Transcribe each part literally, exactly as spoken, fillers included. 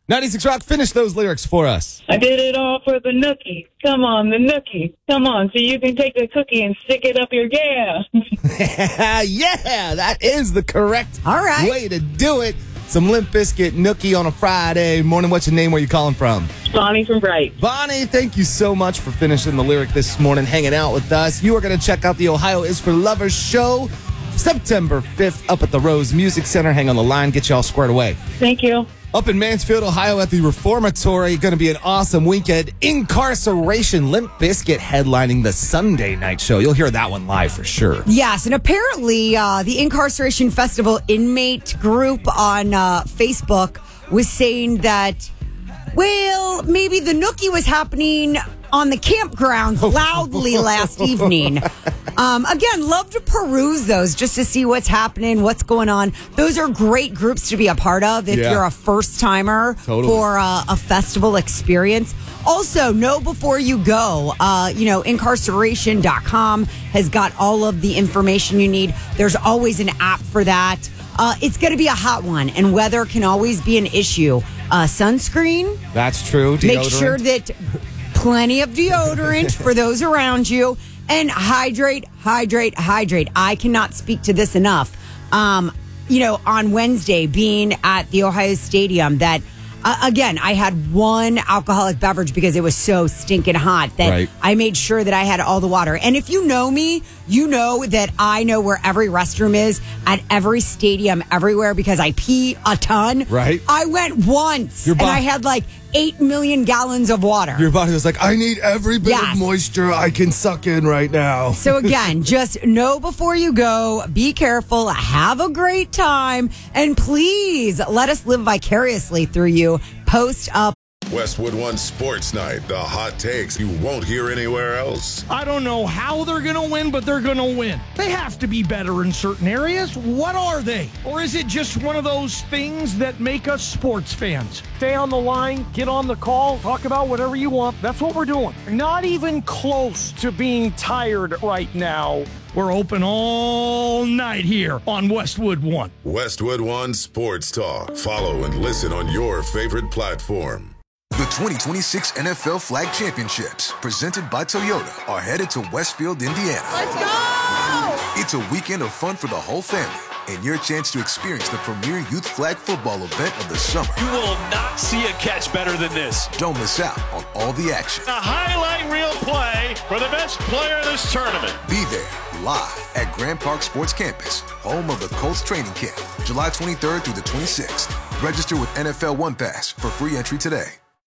ninety-six Rock, finish those lyrics for us. I did it all for the nookie. Come on, the nookie. Come on, so you can take the cookie and stick it up your yeah. Yeah, that is the correct All right. way to do it. Some Limp Bizkit Nookie on a Friday morning. What's your name? Where you calling from? Bonnie from Bright. Bonnie, thank you so much for finishing the lyric this morning, hanging out with us. You are going to check out the Ohio is for Lovers show September fifth up at the Rose Music Center. Hang on the line, get you all squared away. Thank you. Up in Mansfield, Ohio at the Reformatory, going to be an awesome weekend. Incarceration, Limp Bizkit headlining the Sunday night show. You'll hear that one live for sure. Yes, and apparently uh, the Incarceration Festival inmate group on uh, Facebook was saying that, well, maybe the nookie was happening on the campgrounds loudly last evening. Um, again, love to peruse those just to see what's happening, what's going on. Those are great groups to be a part of if Yeah. you're a first timer Totally. for uh, a festival experience. Also, know before you go, uh, you know, incarceration dot com has got all of the information you need. There's always an app for that. Uh, it's going to be a hot one, and weather can always be an issue. Uh, sunscreen. That's true. Make Deodorant. sure that plenty of deodorant for those around you. And hydrate, hydrate, hydrate. I cannot speak to this enough. Um, you know, on Wednesday, being at the Ohio Stadium, that, uh, again, I had one alcoholic beverage because it was so stinking hot that Right. I made sure that I had all the water. And if you know me, you know that I know where every restroom is at every stadium everywhere because I pee a ton. Right. I went once Your and bo- I had like eight million gallons of water. Your body was like, I need every bit Yes. of moisture I can suck in right now. So again, just know before you go, be careful, have a great time, and please let us live vicariously through you. Post up. Westwood One Sports Night, the hot takes you won't hear anywhere else. I don't know how they're going to win, but they're going to win. They have to be better in certain areas. What are they? Or is it just one of those things that make us sports fans? Stay on the line, get on the call, talk about whatever you want. That's what we're doing. Not even close to being tired right now. We're open all night here on Westwood One. Westwood One Sports Talk. Follow and listen on your favorite platform. The twenty twenty-six N F L Flag Championships, presented by Toyota, are headed to Westfield, Indiana. Let's go! It's a weekend of fun for the whole family and your chance to experience the premier youth flag football event of the summer. You will not see a catch better than this. Don't miss out on all the action. A highlight reel play for the best player of this tournament. Be there live at Grand Park Sports Campus, home of the Colts training camp, July twenty-third through the twenty-sixth. Register with N F L One Pass for free entry today.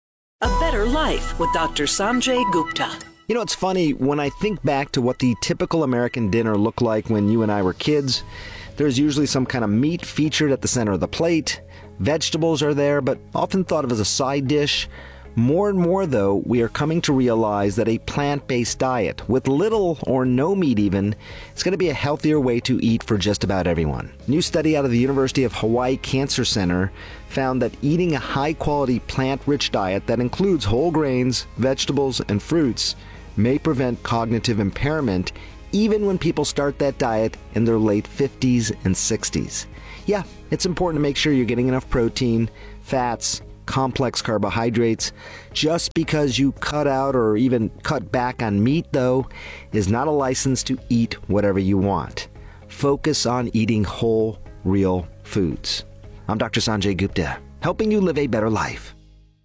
A Better Life with Doctor Sanjay Gupta. You know, it's funny, when I think back to what the typical American dinner looked like when you and I were kids, there's usually some kind of meat featured at the center of the plate. Vegetables are there, but often thought of as a side dish. More and more, though, we are coming to realize that a plant-based diet, with little or no meat even, is going to be a healthier way to eat for just about everyone. A new study out of the University of Hawaii Cancer Center found that eating a high-quality plant-rich diet that includes whole grains, vegetables, and fruits may prevent cognitive impairment even when people start that diet in their late fifties and sixties. Yeah, it's important to make sure you're getting enough protein, fats, complex carbohydrates. Just because you cut out or even cut back on meat, though, is not a license to eat whatever you want. Focus on eating whole, real foods. I'm Doctor Sanjay Gupta, helping you live a better life.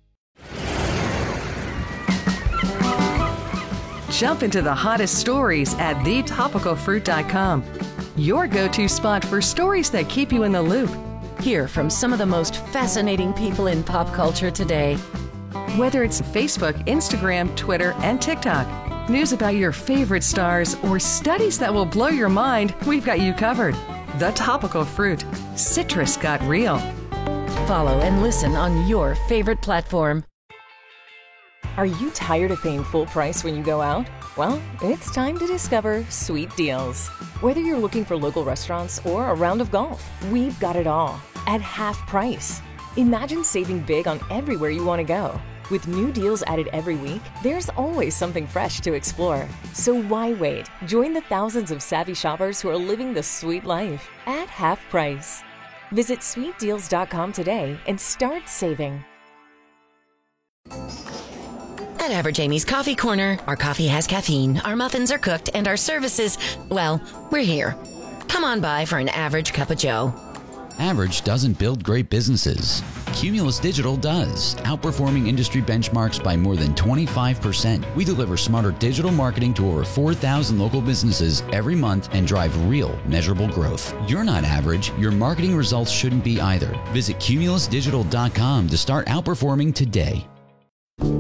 Jump into the hottest stories at the topical fruit dot com. Your go-to spot for stories that keep you in the loop. Hear from some of the most fascinating people in pop culture today. Whether it's Facebook, Instagram, Twitter, and TikTok, news about your favorite stars, or studies that will blow your mind, we've got you covered. The Topical Fruit. Citrus got real. Follow and listen on your favorite platform. Are you tired of paying full price when you go out? Well, it's time to discover Sweet Deals. Whether you're looking for local restaurants or a round of golf, we've got it all at half price. Imagine saving big on everywhere you want to go. With new deals added every week, there's always something fresh to explore. So why wait? Join the thousands of savvy shoppers who are living the sweet life at half price. Visit sweet deals dot com today and start saving. At Average Amy's Coffee Corner, our coffee has caffeine, our muffins are cooked, and our services, well, we're here. Come on by for an average cup of joe. Average doesn't build great businesses. Cumulus Digital does, outperforming industry benchmarks by more than twenty-five percent. We deliver smarter digital marketing to over four thousand local businesses every month and drive real, measurable growth. You're not average. Your marketing results shouldn't be either. Visit cumulus digital dot com to start outperforming today.